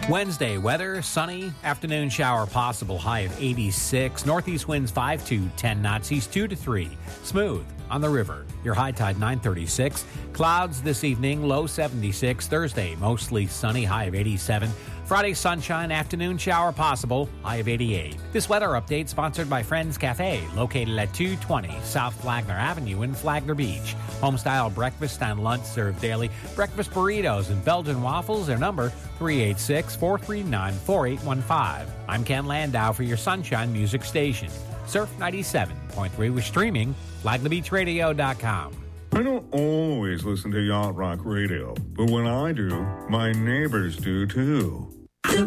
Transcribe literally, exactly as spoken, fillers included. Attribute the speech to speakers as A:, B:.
A: Wednesday, weather, sunny, afternoon shower possible, high of eighty-six. Northeast winds five to ten knots, east two to three. Smooth on the river. Your high tide nine thirty-six. Clouds this evening, low seventy-six. Thursday, mostly sunny, high of eighty-seven. Friday, sunshine, afternoon shower possible, high of eighty-eight. This weather update sponsored by Friends Cafe, located at two twenty South Flagler Avenue in Flagler Beach. Homestyle breakfast and lunch served daily. Breakfast burritos and Belgian waffles. Their number, three eight six, four three nine, four eight one five. I'm Ken Landau for your Sunshine Music Station. Surf ninety-seven point three with streaming, flagler beach radio dot com.
B: I don't always listen to Yacht Rock Radio, but when I do, my neighbors do too.